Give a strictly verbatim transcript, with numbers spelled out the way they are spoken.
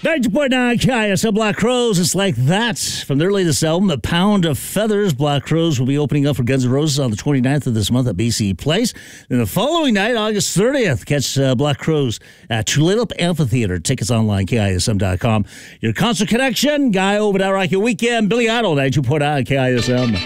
ninety point nine K I S M Black Crowes. It's like that. From their latest album, A Pound of Feathers, Black Crowes will be opening up for Guns N' Roses on the twenty-ninth of this month at B C Place. Then the following night, August thirtieth, catch uh, Black Crowes at Tulip Amphitheater. Tickets online, K I S M dot com. Your concert connection, Guy over at Rocky Weekend, Billy Idol, ninety-two point nine K I S M.